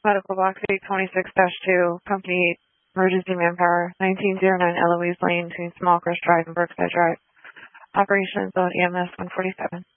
Medical Box 826-2, Company 8, Emergency Manpower, 1909 Eloise Lane between Smallcrest Drive and Brookside Drive. Operation Zone EMS 147.